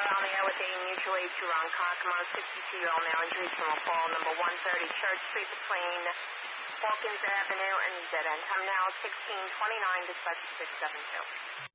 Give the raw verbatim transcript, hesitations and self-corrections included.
on the air with a mutual aid to Ron Kokomo, sixty-two-year-old male injuries from a fall, number one thirty Church Street between Hawkins Avenue and Dead End. Time now sixteen twenty-nine, dispatch six seven two.